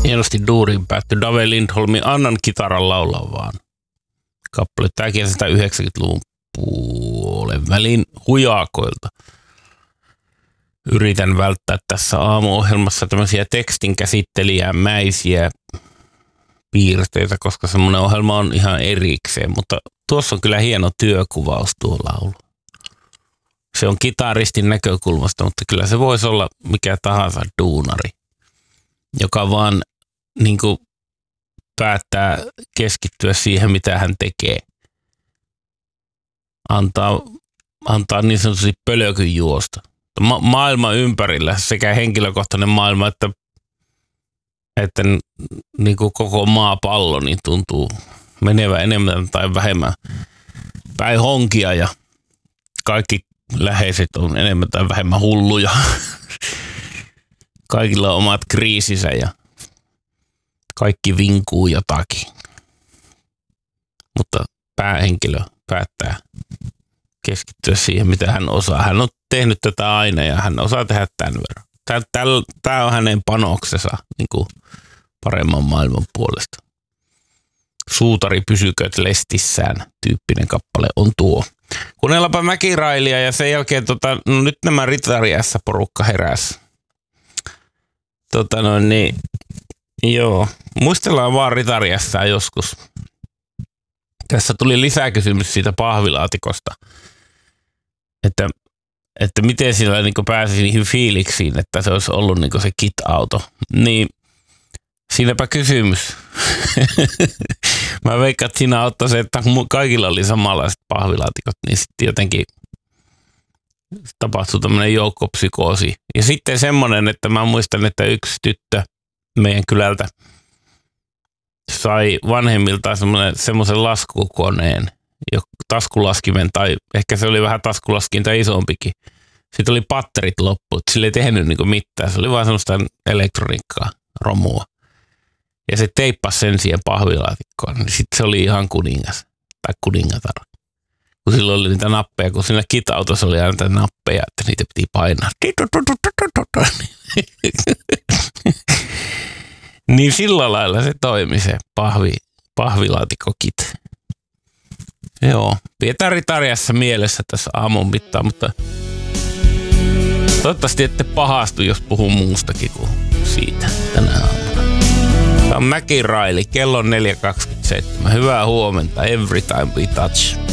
hienosti duuriin päättyi Dave Lindholmin Annan kitaran laulaa vaan kappale. Tämäkin on 90-luvun puolen välin hujakoilta. Yritän välttää tässä aamuohjelmassa tämmöisiä tekstinkäsittelijämäisiä piirteitä, koska semmoinen ohjelma on ihan erikseen, mutta tuossa on kyllä hieno työkuvaus tuo laulu. Se on kitaristin näkökulmasta, mutta kyllä se voisi olla mikä tahansa duunari, joka vaan niin kuin päättää keskittyä siihen, mitä hän tekee. Antaa niin sanotusti pölökyn juosta. Maailma ympärillä, sekä henkilökohtainen maailma, että niin kuin koko maapallo niin tuntuu menevä enemmän tai vähemmän päin honkia ja kaikki läheiset on enemmän tai vähemmän hulluja. Kaikilla on omat kriisinsä ja kaikki vinkuu jotakin. Mutta päähenkilö päättää keskittyä siihen, mitä hän osaa. Hän on tehnyt tätä aina ja hän osaa tehdä tämän verran. Tämä on hänen panoksensa niin kuin paremman maailman puolesta. Suutari pysykööt lestissään -tyyppinen kappale on tuo. Kuunnellaanpa Mäkirailia ja sen jälkeen no nyt nämä Ritariassa porukka heräs. Joo, muistellaan vaan Ritariassa joskus. Tässä tuli lisäkysymys siitä pahvilaatikosta, että miten sillä niin pääsi niihin fiiliksiin, että se olisi ollut niin se kit-auto. Niin siinäpä kysymys. Mä veikkaan, että siinä auttoi se, että kaikilla oli samanlaiset pahvilaatikot, niin sitten jotenkin tapahtui tämmöinen joukkopsykoosi. Ja sitten semmoinen, että mä muistan, että yksi tyttö meidän kylältä sai vanhemmiltaan semmoisen laskukoneen, taskulaskimen, tai ehkä se oli vähän taskulaskinta isompikin. Sitten oli patterit loppu, sillä ei tehnyt niinku mitään, se oli vaan semmoista elektroniikkaa, romua. Ja se teippasi sen siihen pahvilaatikkoon, niin sitten se oli ihan kuningas, tai kuningatar. Kun silloin oli niitä nappeja, kun siinä kit-autossa oli aina niitä nappeja, että niitä piti painaa. Niin sillä lailla se toimi se pahvilaatikkokit. Joo, pidetään Ritariassa mielessä tässä aamun mittaan, mutta toivottavasti ette pahastu, jos puhun muustakin kuin siitä tänä aamuna. Tämä on Mäkiraili, kello on 4.27. Hyvää huomenta, every time we touch.